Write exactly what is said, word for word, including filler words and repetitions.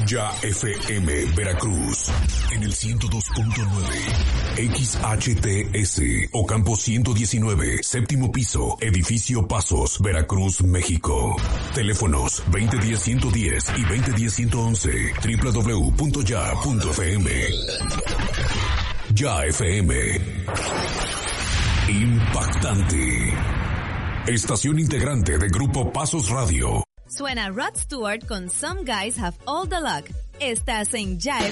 Ya F M Veracruz en el ciento dos punto nueve, X H T S Ocampo ciento diecinueve, séptimo piso, edificio Pasos, Veracruz, México. Teléfonos veinte diez ciento diez y veinte diez ciento once, doble u doble u doble u punto ya punto f m. Ya F M. Impactante. Estación integrante de Grupo Pasos Radio. Suena Rod Stewart con Some Guys Have All the Luck. Estás en Ya